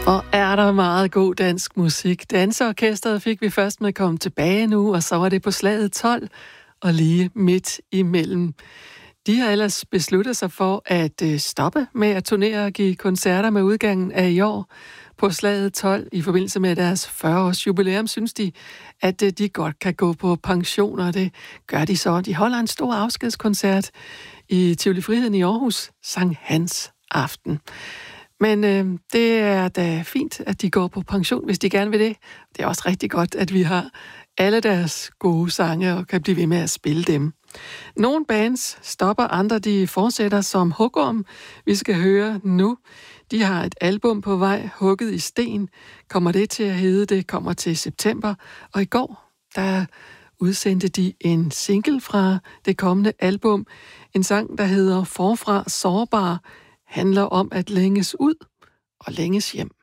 Og er der meget god dansk musik. Danseorkestret fik vi først med Kom tilbage nu, og så var det på slaget 12 og lige midt imellem. De har ellers besluttet sig for at stoppe med at turnere og give koncerter med udgangen af i år. På slaget 12 i forbindelse med deres 40-års jubilæum, synes de, at de godt kan gå på pension, og det gør de så. De holder en stor afskedskoncert i Tivoli Friheden i Aarhus, Sankt Hans aften. Men det er da fint, at de går på pension, hvis de gerne vil det. Det er også rigtig godt, at vi har alle deres gode sange og kan blive ved med at spille dem. Nogle bands stopper, andre de fortsætter som Hugorm. Vi skal høre nu. De har et album på vej, Hugget i sten. Kommer det til at hedde, det kommer til september. Og i går, der udsendte de en single fra det kommende album. En sang, der hedder Forfra sårbar, handler om at længes ud og længes hjem.